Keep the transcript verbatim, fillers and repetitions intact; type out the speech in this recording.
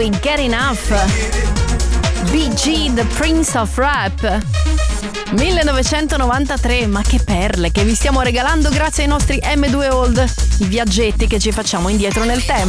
We Get Enough. B G, The Prince of Rap. millenovecentonovantatré, ma che perle che vi stiamo regalando grazie ai nostri M due Old, i viaggetti che ci facciamo indietro nel tempo.